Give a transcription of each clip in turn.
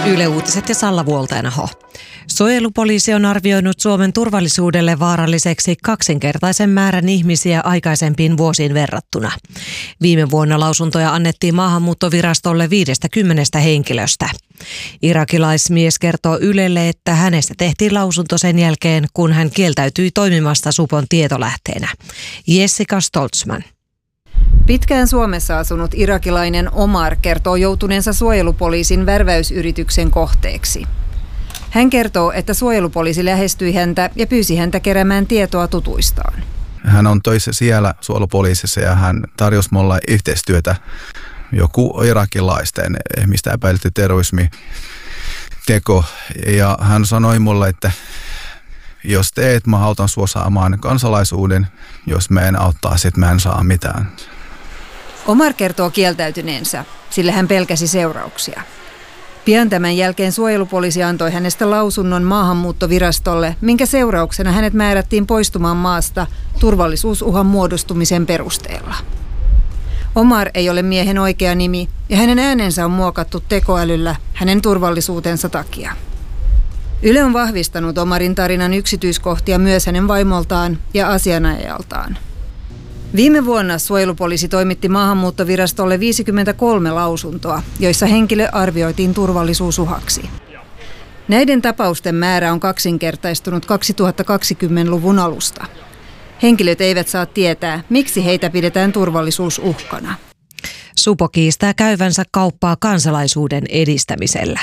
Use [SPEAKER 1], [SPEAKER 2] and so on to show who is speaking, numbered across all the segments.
[SPEAKER 1] Yle Uutiset ja Salla Vuoltainaho. Suojelupoliisi on arvioinut Suomen turvallisuudelle vaaralliseksi kaksinkertaisen määrän ihmisiä aikaisempiin vuosiin verrattuna. Viime vuonna lausuntoja annettiin maahanmuuttovirastolle 50 henkilöstä. Irakilaismies kertoo Ylelle, että hänestä tehtiin lausunto sen jälkeen, kun hän kieltäytyi toimimasta supon tietolähteenä. Jessica Stoltzman.
[SPEAKER 2] Pitkään Suomessa asunut irakilainen Omar kertoo joutuneensa suojelupoliisin värväysyrityksen kohteeksi. Hän kertoo, että suojelupoliisi lähestyi häntä ja pyysi häntä keräämään tietoa tutuistaan.
[SPEAKER 3] Hän on töissä siellä suojelupoliisissa ja hän tarjosi mulle yhteistyötä joku irakilaisten ihmistä epäilty terrorismiteko. Ja hän sanoi mulle, että jos teet, mä autan sua saamaan kansalaisuuden. Jos mä en auttaa, sit mä en saa mitään.
[SPEAKER 2] Omar kertoo kieltäytyneensä, sillä hän pelkäsi seurauksia. Pian tämän jälkeen suojelupoliisi antoi hänestä lausunnon maahanmuuttovirastolle, minkä seurauksena hänet määrättiin poistumaan maasta turvallisuusuhan muodostumisen perusteella. Omar ei ole miehen oikea nimi ja hänen äänensä on muokattu tekoälyllä hänen turvallisuutensa takia. Yle on vahvistanut Omarin tarinan yksityiskohtia myös hänen vaimoltaan ja asianajajaltaan. Viime vuonna suojelupoliisi toimitti maahanmuuttovirastolle 53 lausuntoa, joissa henkilö arvioitiin turvallisuusuhaksi. Näiden tapausten määrä on kaksinkertaistunut 2020-luvun alusta. Henkilöt eivät saa tietää, miksi heitä pidetään turvallisuusuhkana.
[SPEAKER 1] Supo kiistää käyvänsä kauppaa kansalaisuuden edistämisellä.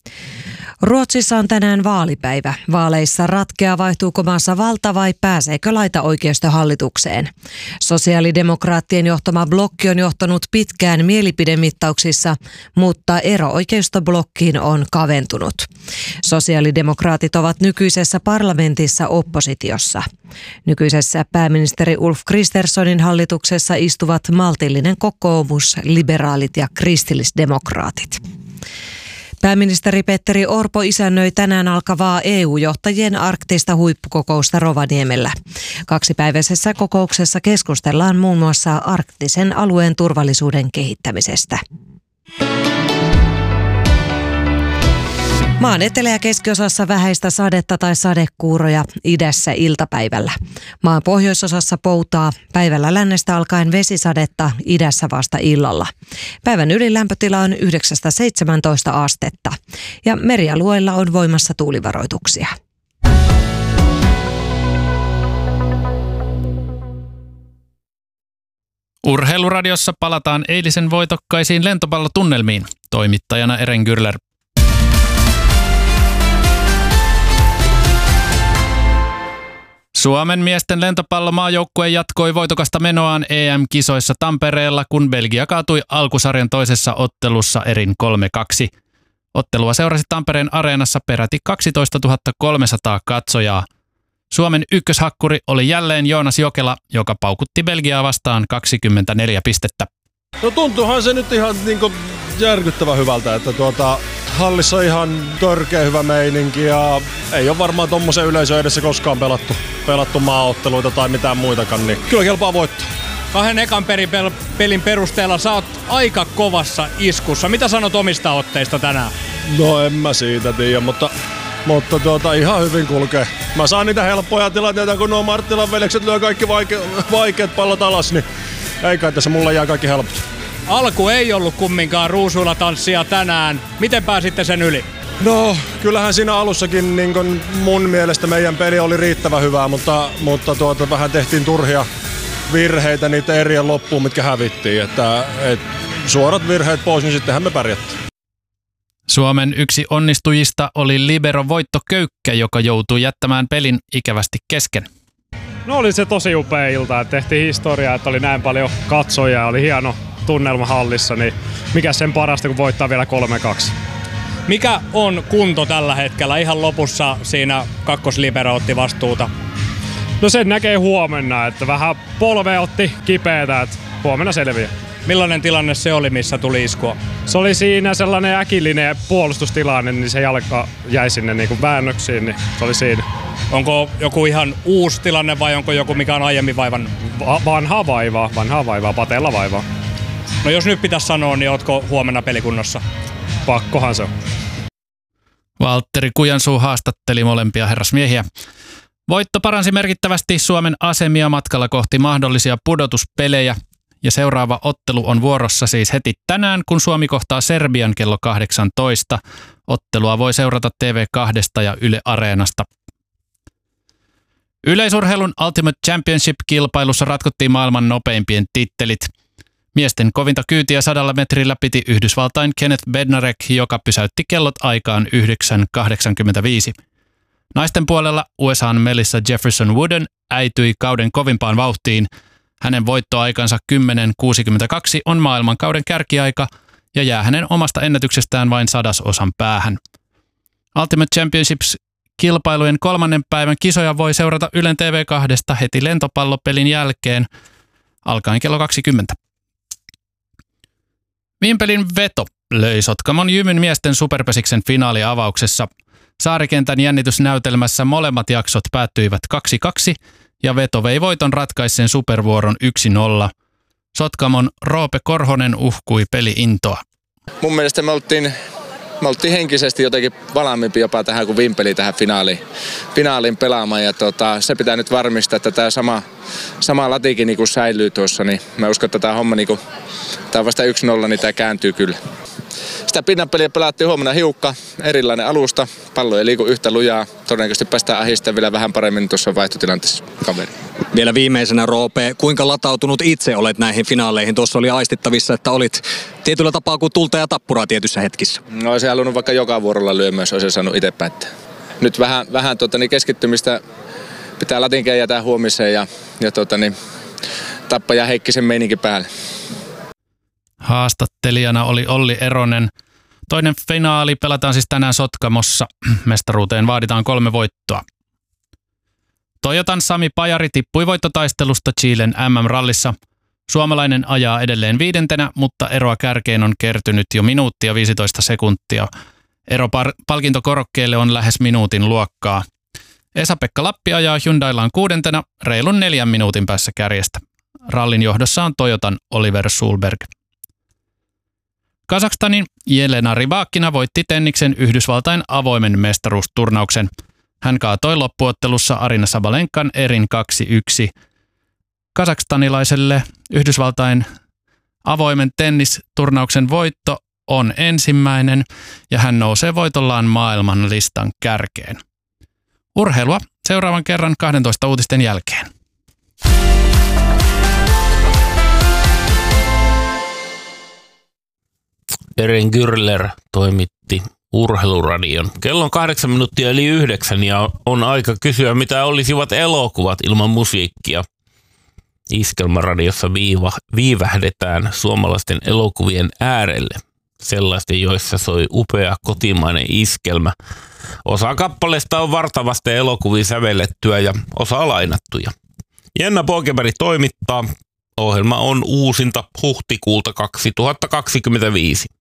[SPEAKER 1] Ruotsissa on tänään vaalipäivä. Vaaleissa ratkeaa, vaihtuuko maassa valta vai pääseekö laitaoikeisto hallitukseen. Sosiaalidemokraattien johtama blokki on johtanut pitkään mielipidemittauksissa, mutta ero oikeistoblokkiin on kaventunut. Sosiaalidemokraatit ovat nykyisessä parlamentissa oppositiossa. Nykyisessä pääministeri Ulf Kristerssonin hallituksessa istuvat maltillinen kokoomus, liberaalit ja kristillisdemokraatit. Pääministeri Petteri Orpo isännöi tänään alkavaa EU-johtajien arktista huippukokousta Rovaniemellä. Kaksipäiväisessä kokouksessa keskustellaan muun muassa arktisen alueen turvallisuuden kehittämisestä. Maan etelä- ja keskiosassa vähäistä sadetta tai sadekuuroja, idässä iltapäivällä. Maan pohjoisosassa poutaa, päivällä lännestä alkaen vesisadetta, idässä vasta illalla. Päivän ylilämpötila on 9-17 astetta ja merialueilla on voimassa tuulivaroituksia.
[SPEAKER 4] Urheiluradiossa palataan eilisen voitokkaisiin lentopallotunnelmiin. Toimittajana Eren Gürler. Suomen miesten lentopallomaajoukkue jatkoi voitokasta menoaan EM-kisoissa Tampereella, kun Belgia kaatui alkusarjan toisessa ottelussa erin 3-2. Ottelua seurasi Tampereen areenassa peräti 12 300 katsojaa. Suomen ykköshakkuri oli jälleen Joonas Jokela, joka paukutti Belgiaa vastaan 24 pistettä.
[SPEAKER 5] No tuntuuhan se nyt ihan järkyttävän hyvältä, että hallissa on ihan törkeä hyvä meininki ja ei ole varmaan tommosen yleisön edessä koskaan pelattu maaotteluita tai mitään muitakaan, niin kyllä kelpaa voittaa.
[SPEAKER 6] Kahden ekan pelin perusteella sä oot aika kovassa iskussa. Mitä sanot omista otteista tänään?
[SPEAKER 5] No en mä siitä tiedä, mutta ihan hyvin kulkee. Mä saan niitä helppoja tilanteita, kun nuo Marttilan veljekset lyö kaikki vaikeat pallot alas, niin ei kai tässä mulla jää kaikki helpot.
[SPEAKER 6] Alku ei ollut kumminkaan ruusuilla tanssia tänään. Miten pääsitte sen yli?
[SPEAKER 5] No, kyllähän siinä alussakin niin mun mielestä meidän peli oli riittävän hyvää, mutta vähän tehtiin turhia virheitä niitä erien loppuun, mitkä hävittiin. Että suorat virheet pois, niin sittenhän me pärjättiin.
[SPEAKER 4] Suomen yksi onnistujista oli libero Voitto Köykkä, joka joutui jättämään pelin ikävästi kesken.
[SPEAKER 7] No oli se tosi upea ilta, että tehtiin historiaa, että oli näin paljon katsojia, oli hieno tunnelma hallissa, niin mikä sen parasta, kun voittaa vielä 3-2.
[SPEAKER 6] Mikä on kunto tällä hetkellä? Ihan lopussa siinä kakkoslibero otti vastuuta.
[SPEAKER 7] No sen näkee huomenna, että vähän polve otti kipeätä, että huomenna selviää.
[SPEAKER 6] Millainen tilanne se oli, missä tuli iskua?
[SPEAKER 7] Se oli siinä sellainen äkillinen puolustustilanne, niin se jalka jäi sinne niin kuin väännöksiin, niin se oli siinä.
[SPEAKER 6] Onko joku ihan uusi tilanne vai onko joku, mikä on aiemmin vaivan?
[SPEAKER 7] Vanhaa vaivaa, patella vaivaa.
[SPEAKER 6] No jos nyt pitäisi sanoa, niin ootko huomenna pelikunnossa?
[SPEAKER 7] Pakkohan se on.
[SPEAKER 4] Valtteri Kujansuu haastatteli molempia herrasmiehiä. Voitto paransi merkittävästi Suomen asemia matkalla kohti mahdollisia pudotuspelejä. Ja seuraava ottelu on vuorossa siis heti tänään, kun Suomi kohtaa Serbian kello 18. Ottelua voi seurata TV2 ja Yle Areenasta. Yleisurheilun Ultimate Championship-kilpailussa ratkottiin maailman nopeimpien tittelit. Miesten kovinta kyytiä 100 metrillä piti Yhdysvaltain Kenneth Bednarek, joka pysäytti kellot aikaan 9.85. Naisten puolella USA:n Melissa Jefferson Wooden äityi kauden kovimpaan vauhtiin. Hänen voittoaikansa 10.62 on maailmankauden kärkiaika ja jää hänen omasta ennätyksestään vain 100-osan päähän. Ultimate Championships-kilpailujen 3. päivän kisoja voi seurata Ylen TV2 heti lentopallopelin jälkeen alkaen kello 20. Vimpelin veto löi Sotkamon Jymyn miesten superpesiksen finaaliavauksessa. Saarikentän jännitysnäytelmässä molemmat jaksot päättyivät 2-2 ja veto vei voiton ratkaisseen supervuoron 1-0. Sotkamon Roope Korhonen uhkui peli-intoa.
[SPEAKER 8] Mun mielestä me oltiin henkisesti jotenkin valmiimpi jopa tähän kuin Vimpeli tähän finaaliin pelaamaan. Ja se pitää nyt varmistaa, että tämä sama latikin niin säilyy tuossa. Niin mä uskon, että tämä homma, niin kun, tämä on vasta 1-0, niin tämä kääntyy kyllä. Sitä pinnanpeliä pelattiin huomenna hiukka, erilainen alusta, pallo ei liiku yhtä lujaa. Todennäköisesti päästään ahistamaan vielä vähän paremmin tuossa vaihtotilanteessa kaveri.
[SPEAKER 6] Vielä viimeisenä, Roope, kuinka latautunut itse olet näihin finaaleihin? Tuossa oli aistittavissa, että olit tietyllä tapaa kuin tulta ja tappuraa tietyissä hetkissä.
[SPEAKER 8] No olisi halunnut vaikka joka vuorolla lyömään, jos olisi saanut itse päättää. Nyt vähän keskittymistä pitää latinkeen jätää huomiseen ja Tappaja Heikkisen meininki päälle.
[SPEAKER 4] Haastattelijana oli Olli Eronen. Toinen finaali pelataan siis tänään Sotkamossa. Mestaruuteen vaaditaan 3 voittoa. Toyotan Sami Pajari tippui voittotaistelusta Chilen MM-rallissa. Suomalainen ajaa edelleen 5., mutta eroa kärkeen on kertynyt jo minuuttia 15 sekuntia. Ero palkintokorokkeelle on lähes minuutin luokkaa. Esa-Pekka Lappi ajaa Hyundailaan 6. reilun 4 minuutin päässä kärjestä. Rallin johdossa on Toyotan Oliver Sulberg. Kazakstanin Jelena Rybakina voitti tenniksen Yhdysvaltain avoimen mestaruusturnauksen. Hän kaatoi loppuottelussa Arina Sabalenkan erin 2-1. Kazakstanilaiselle Yhdysvaltain avoimen tennisturnauksen voitto on ensimmäinen ja hän nousee voitollaan maailman listan kärkeen. Urheilua seuraavan kerran 12 uutisten jälkeen.
[SPEAKER 9] Eren Gürler toimitti Urheiluradion. Kello on 8 minuuttia eli 9 ja on aika kysyä, mitä olisivat elokuvat ilman musiikkia. Iskelmäradiossa viivähdetään suomalaisten elokuvien äärelle. Sellaisten, joissa soi upea kotimainen iskelmä. Osa kappaleista on vartavasti elokuviin sävellettyä ja osa lainattuja. Jenna Pågeberg toimittaa. Ohjelma on uusinta huhtikuulta 2025.